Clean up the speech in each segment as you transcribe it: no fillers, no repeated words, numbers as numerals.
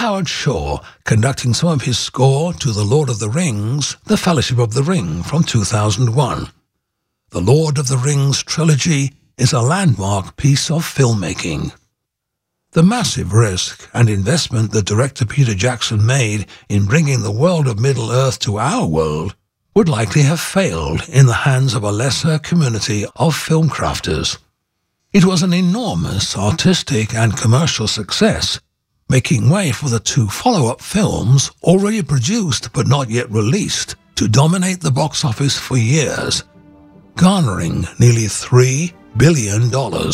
Howard Shore conducting some of his score to The Lord of the Rings, The Fellowship of the Ring from 2001. The Lord of the Rings trilogy is a landmark piece of filmmaking. The massive risk and investment that director Peter Jackson made in bringing the world of Middle-earth to our world would likely have failed in the hands of a lesser community of film crafters. It was an enormous artistic and commercial success, making way for the 2 follow-up films already produced but not yet released to dominate the box office for years, garnering nearly $3 billion.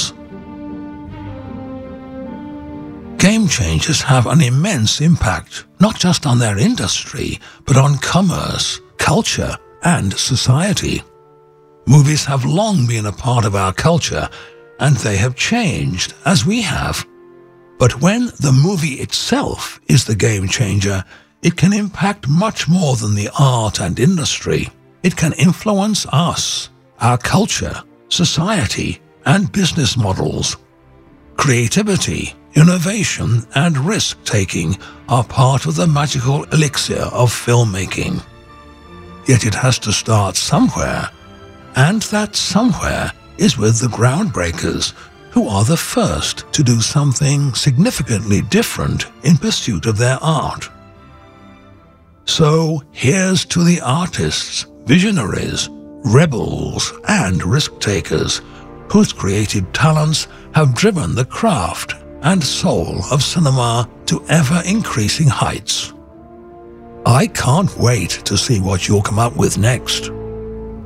Game changers have an immense impact, not just on their industry, but on commerce, culture, and society. Movies have long been a part of our culture, and they have changed as we have. But when the movie itself is the game changer, it can impact much more than the art and industry. It can influence us, our culture, society, and business models. Creativity, innovation, and risk-taking are part of the magical elixir of filmmaking. Yet it has to start somewhere, and that somewhere is with the groundbreakers, who are the first to do something significantly different in pursuit of their art. So here's to the artists, visionaries, rebels, and risk-takers whose creative talents have driven the craft and soul of cinema to ever-increasing heights. I can't wait to see what you'll come up with next.